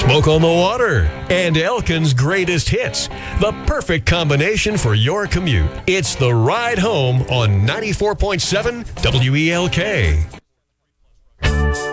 Smoke on the Water, and Elkin's Greatest Hits. The perfect combination for your commute. It's The Ride Home on 94.7 WELK.